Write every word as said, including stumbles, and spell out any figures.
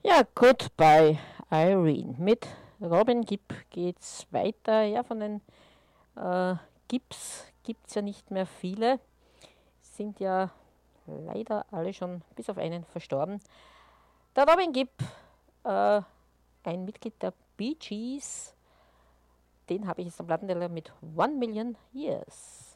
Ja, Goodbye Irene. Mit Robin Gibb geht's weiter. Ja, von den äh, Gibbs gibt es ja nicht mehr viele. Sind ja leider alle schon bis auf einen verstorben. Der Robin Gibb, äh, ein Mitglied der Bee Gees, den habe ich jetzt am Plattenteller mit One Million Years.